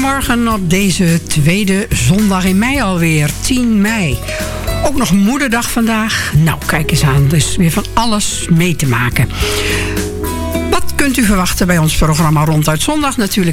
Goedemorgen op deze tweede zondag in mei alweer, 10 mei. Ook nog moederdag vandaag. Nou, kijk eens aan, dus weer van alles mee te maken. Wat kunt u verwachten bij ons programma Ronduit Zondag? Natuurlijk